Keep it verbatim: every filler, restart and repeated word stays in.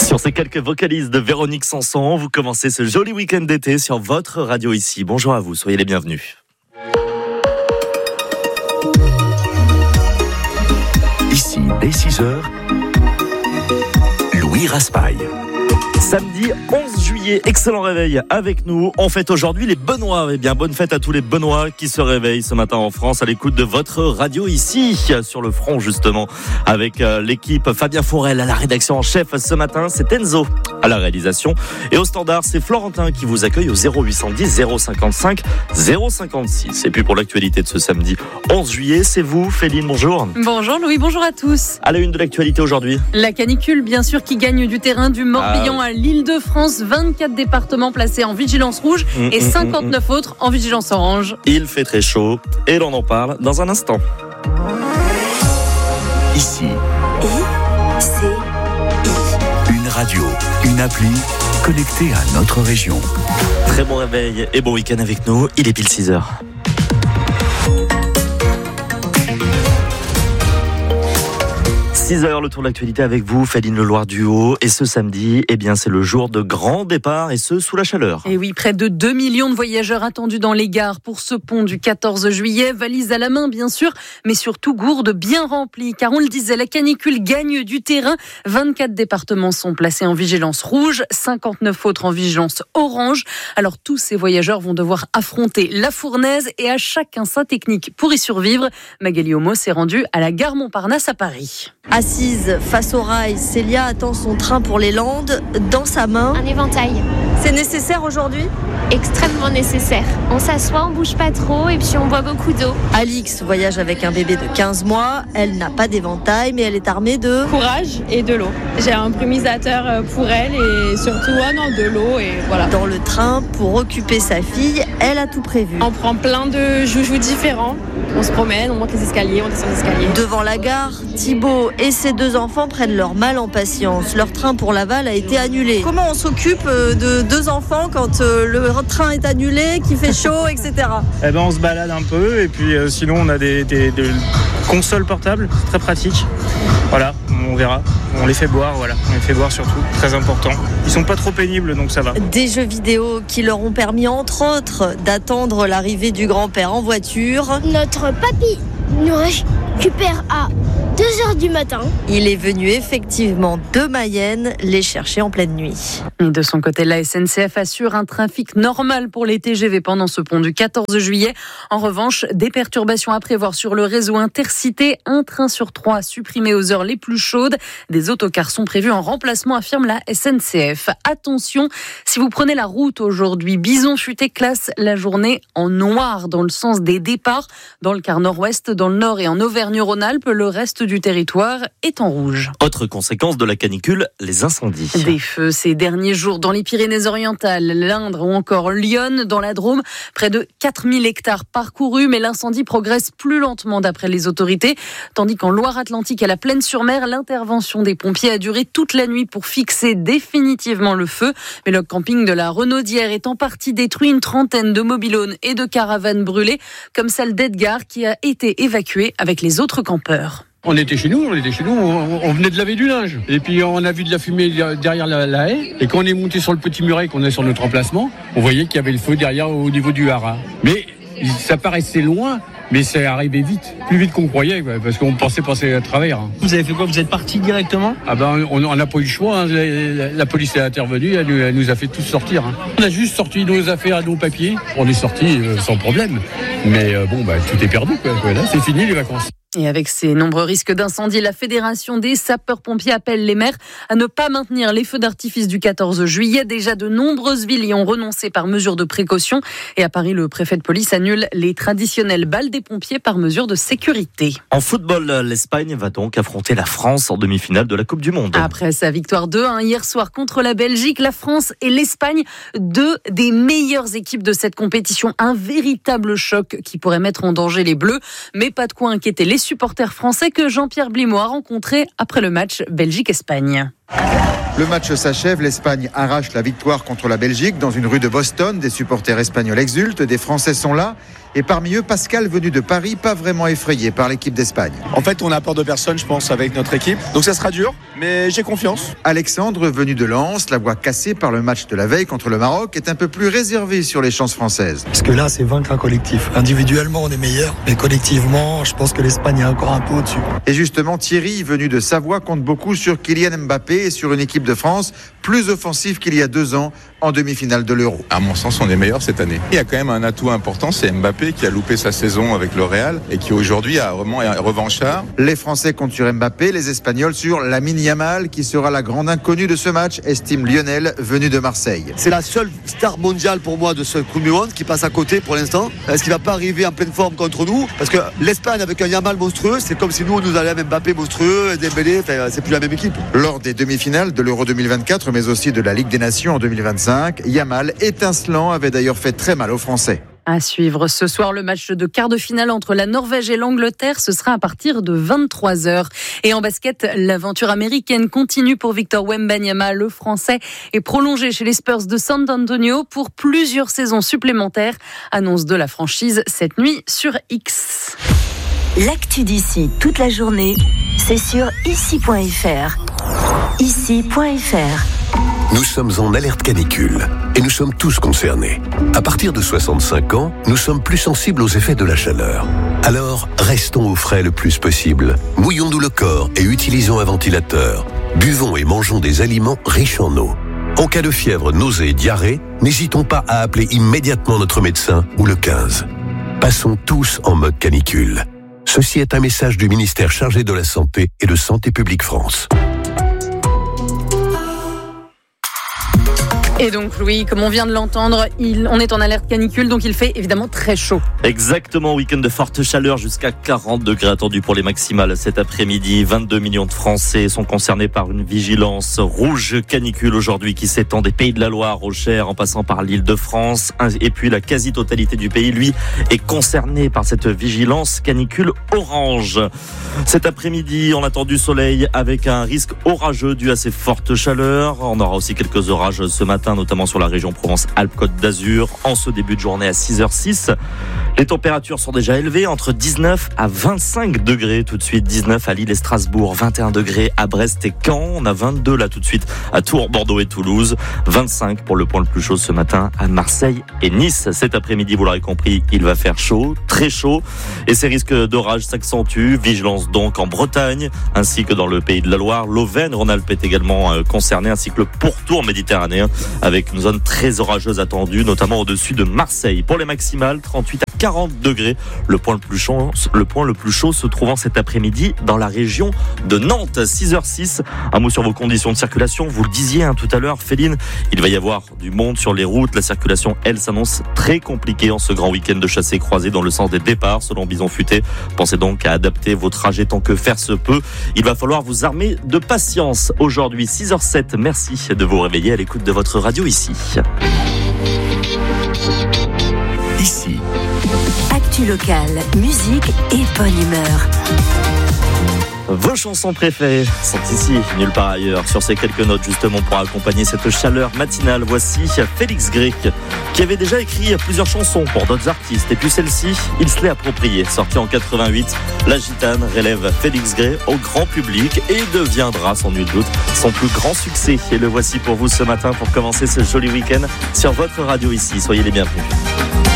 Sur ces quelques vocalises de Véronique Sanson, vous commencez ce joli week-end d'été sur votre radio ici. Bonjour à vous, soyez les bienvenus. Ici, dès six heures, Louis Raspail. Samedi onze juillet, excellent réveil avec nous. On fête aujourd'hui les Benoît. Eh bien, bonne fête à tous les Benoît qui se réveillent ce matin en France à l'écoute de votre radio ici, sur le front justement, avec l'équipe Fabien Forel à la rédaction en chef. Ce matin, c'est Enzo à la réalisation. Et au standard, c'est Florentin qui vous accueille au zéro huit cent dix zéro cinquante-cinq zéro cinquante-six. Et puis pour l'actualité de ce samedi onze juillet, c'est vous, Féline, bonjour. Bonjour Louis, bonjour à tous. À la une de l'actualité aujourd'hui. La canicule, bien sûr, qui gagne du terrain du Morbihan ah, oui. à l'Île-de-France. vingt-quatre départements placés en vigilance rouge mmh, et cinquante-neuf mmh, mmh. autres en vigilance orange. Il fait très chaud et l'on en parle dans un instant. Ici. I, C, I. Une radio, une appli connectée à notre région. Très bon réveil et bon week-end avec nous. Il est pile six heures. six heures, le tour de l'actualité avec vous, Féline Leloir du Haut. Et ce samedi, eh bien, c'est le jour de grand départ et ce, sous la chaleur. Et oui, près de deux millions de voyageurs attendus dans les gares pour ce pont du quatorze juillet. Valises à la main, bien sûr, mais surtout gourdes bien remplies. Car on le disait, la canicule gagne du terrain. vingt-quatre départements sont placés en vigilance rouge, cinquante-neuf autres en vigilance orange. Alors, tous ces voyageurs vont devoir affronter la fournaise et à chacun sa technique pour y survivre. Magali Homo s'est rendue à la gare Montparnasse à Paris. Assise face au rail, Célia attend son train pour les Landes. Dans sa main, un éventail. C'est nécessaire aujourd'hui ? Extrêmement nécessaire. On s'assoit, on bouge pas trop et puis on boit beaucoup d'eau. Alix voyage avec un bébé de quinze mois. Elle n'a pas d'éventail, mais elle est armée de courage et de l'eau. J'ai un brumisateur pour elle et surtout oh non, de l'eau et voilà. Dans le train, pour occuper sa fille, elle a tout prévu. On prend plein de joujoux différents. On se promène, on monte les escaliers, on descend les escaliers. Devant la gare, Thibaut et ses deux enfants prennent leur mal en patience. Leur train pour Laval a été annulé. Comment on s'occupe de deux enfants quand le train est annulé, qu'il fait chaud, et cetera. Eh ben on se balade un peu et puis euh, sinon on a des, des, des consoles portables, très pratiques. Voilà, on verra. On les fait boire, voilà. On les fait boire surtout, très important. Ils sont pas trop pénibles, donc ça va. Des jeux vidéo qui leur ont permis, entre autres, d'attendre l'arrivée du grand-père en voiture. Notre papy nous récupère à deux heures du matin. Il est venu effectivement de Mayenne les chercher en pleine nuit. Et de son côté, la S N C F assure un trafic normal pour les T G V pendant ce pont du quatorze juillet. En revanche, des perturbations à prévoir sur le réseau Intercité. Un train sur trois supprimé aux heures les plus chaudes. Des autocars sont prévus en remplacement, affirme la S N C F. Attention, si vous prenez la route aujourd'hui, Bison Futé classe la journée en noir dans le sens des départs. Dans le quart nord-ouest, dans le nord et en Auvergne-Rhône-Alpes, le reste du territoire est en rouge. Autre conséquence de la canicule, les incendies. Des feux ces derniers jours dans les Pyrénées-Orientales, l'Indre ou encore Lyon, dans la Drôme. Près de quatre mille hectares parcourus, mais l'incendie progresse plus lentement d'après les autorités. Tandis qu'en Loire-Atlantique, à la Plaine-sur-Mer, l'intervention des pompiers a duré toute la nuit pour fixer définitivement le feu. Mais le camping de la Renaudière est en partie détruit. Une trentaine de mobil-homes et de caravanes brûlées, comme celle d'Edgar qui a été évacué avec les autres campeurs. On était chez nous, on était chez nous, on, on venait de laver du linge. Et puis on a vu de la fumée derrière la, la haie. Et quand on est monté sur le petit muret qu'on est sur notre emplacement, on voyait qu'il y avait le feu derrière au niveau du haras. Mais ça paraissait loin, mais c'est arrivé vite, plus vite qu'on croyait, parce qu'on pensait passer à travers. Vous avez fait quoi ? Vous êtes parti directement ? Ah ben on n'a pas eu le choix, hein. la, la police est intervenue, elle, elle nous a fait tous sortir. Hein. On a juste sorti nos affaires et nos papiers, on est sortis euh, sans problème. Mais euh, bon, bah, tout est perdu, quoi. Là, c'est fini les vacances. Et avec ces nombreux risques d'incendie, la Fédération des sapeurs-pompiers appelle les maires à ne pas maintenir les feux d'artifice du quatorze juillet. Déjà, de nombreuses villes y ont renoncé par mesure de précaution. Et à Paris, le préfet de police annule les traditionnelles balles des pompiers par mesure de sécurité. En football, l'Espagne va donc affronter la France en demi-finale de la Coupe du Monde. Après sa victoire deux un hier soir contre la Belgique, la France et l'Espagne, deux des meilleures équipes de cette compétition. Un véritable choc qui pourrait mettre en danger les Bleus. Mais pas de quoi inquiéter les supporters français que Jean-Pierre Blimaud a rencontré après le match Belgique-Espagne. Le match s'achève, l'Espagne arrache la victoire contre la Belgique dans une rue de Boston. Des supporters espagnols exultent, des Français sont là. Et parmi eux, Pascal, venu de Paris, pas vraiment effrayé par l'équipe d'Espagne. En fait, on a peur de personne, je pense, avec notre équipe. Donc ça sera dur, mais j'ai confiance. Alexandre, venu de Lens, la voix cassée par le match de la veille contre le Maroc, est un peu plus réservé sur les chances françaises. Parce que là, c'est vaincre un collectif. Individuellement, on est meilleur, mais collectivement, je pense que l'Espagne est encore un peu au-dessus. Et justement, Thierry, venu de Savoie, compte beaucoup sur Kylian Mbappé et sur une équipe de France plus offensive qu'il y a deux ans en demi-finale de l'Euro. À mon sens, on est meilleur cette année. Il y a quand même un atout important, c'est Mbappé qui a loupé sa saison avec le Real et qui aujourd'hui a vraiment un revanchard. Les Français comptent sur Mbappé, les Espagnols sur Lamine Yamal qui sera la grande inconnue de ce match, estime Lionel, venu de Marseille. C'est la seule star mondiale pour moi de ce Coupe du Monde qui passe à côté pour l'instant. Est-ce qu'il va pas arriver en pleine forme contre nous? Parce que l'Espagne avec un Yamal monstrueux, c'est comme si nous on nous allait un Mbappé monstrueux, Dembélé, enfin, c'est plus la même équipe. Lors des demi-finales de l'Euro deux mille vingt-quatre, mais aussi de la Ligue des Nations en deux mille vingt-cinq, Yamal, étincelant, avait d'ailleurs fait très mal aux Français. À suivre ce soir, le match de quart de finale entre la Norvège et l'Angleterre, ce sera à partir de vingt-trois heures. Et en basket, l'aventure américaine continue pour Victor Wembanyama. Le Français est prolongé chez les Spurs de San Antonio pour plusieurs saisons supplémentaires. Annonce de la franchise cette nuit sur X. L'actu d'ici toute la journée, c'est sur ici point f r. ici point f r. Nous sommes en alerte canicule et nous sommes tous concernés. À partir de soixante-cinq ans, nous sommes plus sensibles aux effets de la chaleur. Alors, restons au frais le plus possible. Mouillons-nous le corps et utilisons un ventilateur. Buvons et mangeons des aliments riches en eau. En cas de fièvre, nausée et diarrhée, n'hésitons pas à appeler immédiatement notre médecin ou le quinze. Passons tous en mode canicule. Ceci est un message du ministère chargé de la Santé et de Santé publique France. Et donc Louis, comme on vient de l'entendre, il, on est en alerte canicule, donc il fait évidemment très chaud. Exactement, week-end de forte chaleur, jusqu'à quarante degrés attendus pour les maximales cet après-midi. vingt-deux millions de Français sont concernés par une vigilance rouge canicule aujourd'hui qui s'étend des Pays de la Loire au Cher en passant par l'Île-de-France. Et puis la quasi-totalité du pays, lui, est concernée par cette vigilance canicule orange. Cet après-midi, on attend du soleil avec un risque orageux dû à ces fortes chaleurs. On aura aussi quelques orages ce matin, notamment sur la région Provence-Alpes-Côte d'Azur, en ce début de journée à six heures six. Les températures sont déjà élevées, entre dix-neuf à vingt-cinq degrés tout de suite. dix-neuf à Lille et Strasbourg, vingt et un degrés à Brest et Caen. On a vingt-deux là tout de suite à Tours, Bordeaux et Toulouse. vingt-cinq pour le point le plus chaud ce matin à Marseille et Nice. Cet après-midi, vous l'aurez compris, il va faire chaud, très chaud. Et ces risques d'orage s'accentuent. Vigilance donc en Bretagne, ainsi que dans le Pays de la Loire. L'Auvergne-Rhône-Alpes est également concerné, ainsi que le pourtour méditerranéen, avec une zone très orageuse attendue, notamment au-dessus de Marseille. Pour les maximales, trente-huit à quarante degrés. Le point le plus chaud, le point le plus chaud se trouvant cet après-midi dans la région de Nantes. six heures six. Un mot sur vos conditions de circulation. Vous le disiez hein, tout à l'heure, Féline, il va y avoir du monde sur les routes. La circulation, elle, s'annonce très compliquée en ce grand week-end de chassés croisés dans le sens des départs, selon Bison Futé. Pensez donc à adapter vos trajets tant que faire se peut. Il va falloir vous armer de patience. Aujourd'hui, six heures sept. Merci de vous réveiller à l'écoute de votre radio ici. Ici. Actu locale, musique et bonne humeur. Vos chansons préférées sont ici, nulle part ailleurs. Sur ces quelques notes, justement, pour accompagner cette chaleur matinale, voici Félix Gray, qui avait déjà écrit plusieurs chansons pour d'autres artistes. Et puis celle-ci, il se l'est appropriée. Sortie en quatre-vingt-huit, La Gitane relève Félix Gray au grand public et deviendra, sans nul doute, son plus grand succès. Et le voici pour vous ce matin pour commencer ce joli week-end sur votre radio ici. Soyez les bienvenus.